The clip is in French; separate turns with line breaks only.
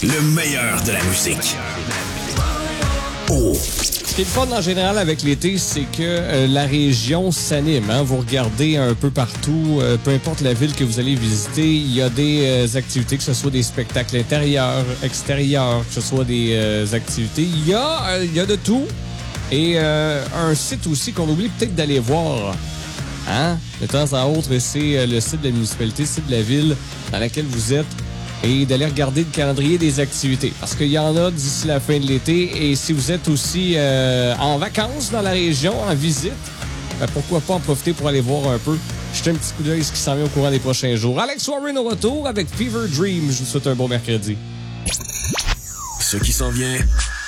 Le meilleur de la musique. Oh.
Ce qui est le fun en général avec l'été, c'est que la région s'anime. Hein? Vous regardez un peu partout, peu importe la ville que vous allez visiter, il y a des activités, que ce soit des spectacles intérieurs, extérieurs, que ce soit des activités. Il y a de tout. Et un site aussi qu'on oublie peut-être d'aller voir. Hein? De temps à autre, c'est le site de la municipalité, le site de la ville dans laquelle vous êtes. Et d'aller regarder le calendrier des activités. Parce qu'il y en a d'ici la fin de l'été. Et si vous êtes aussi en vacances dans la région, en visite, ben pourquoi pas en profiter pour aller voir un peu. Jetez un petit coup d'œil ce qui s'en vient au courant des prochains jours. Alex Warren au retour avec Fever Dream. Je vous souhaite un bon mercredi.
Ce qui s'en vient